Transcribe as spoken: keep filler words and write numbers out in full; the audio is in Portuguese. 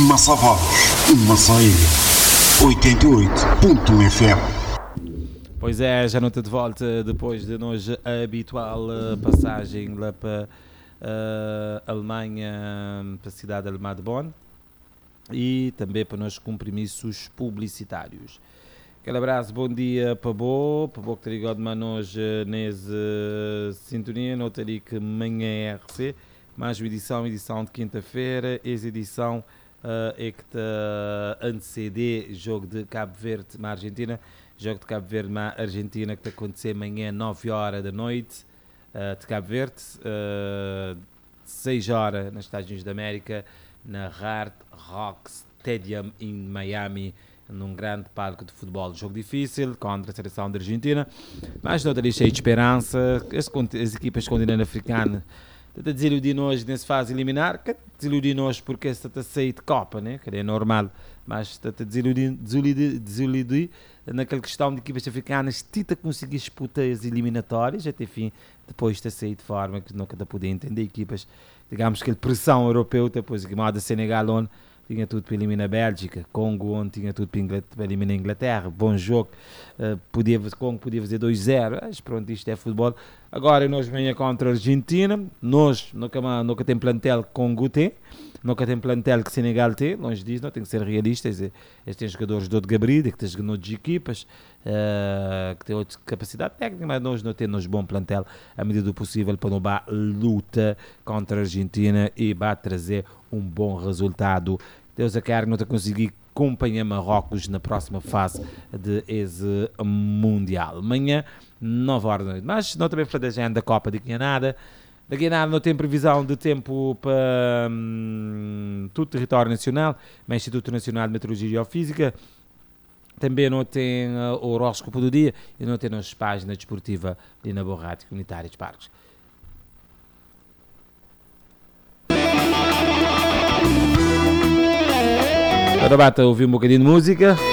Massavados, Massaília, oitenta e oito ponto um F M. Pois é, já não estou de volta depois de nós a habitual passagem lá para a Alemanha, para a cidade alemã de Bonn, e também para nós compromissos publicitários. Aquele abraço, bom dia para Bo, para Bo que está ligado de nós nessa sintonia, não teria que amanhã é R C, mais uma edição, edição de quinta-feira, essa edição uh, é que está anteceder jogo de Cabo Verde na Argentina, jogo de Cabo Verde na Argentina que está a acontecer amanhã nove horas da noite, uh, de Cabo Verde, uh, seis horas nos Estados Unidos da América, na Hard Rock Stadium em Miami, num grande palco de futebol. Jogo difícil contra a seleção da Argentina, mas não deixei de esperança. As, as equipas continentais africanas estão a desiludir nós nessa fase eliminar, que desiludir nós porque está a sair de Copa, né? Que é normal, mas está a desiludir, desiludir, desiludir naquela questão de equipas africanas tenta conseguir disputar as eliminatórias, até fim, depois de sair de forma que nunca está a poder entender equipas, digamos que a pressão europeu, depois que moda Senegal onde tinha tudo para eliminar a Bélgica, Congo onde tinha tudo para, para eliminar a Inglaterra, bom jogo, uh, podia, Congo podia fazer dois a zero, mas pronto, isto é futebol. Agora nós venha contra a Argentina, nós nunca, nunca tem plantel que Congo tem, nunca tem plantel que Senegal tem, longe disso, não tem que ser realistas, eles têm jogadores de outro gabarito, que têm jogadores de equipas, uh, que têm outra capacidade técnica, mas nós não temos bom plantel à medida do possível para não bar luta contra a Argentina e vai trazer um bom resultado. Deus a quer não está a conseguir acompanhar Marrocos na próxima fase de esse Mundial. Amanhã, nove horas da noite. Mas não também falar da agenda da Copa de Guianada. Da Guianada não tem previsão de tempo para hum, todo o território nacional, mas Instituto Nacional de Meteorologia e Geofísica. Também não tem uh, o horóscopo do dia e não tem nas páginas desportivas ali na Boa Rádio Comunitária de Parques. Agora bata ouvir um bocadinho de música.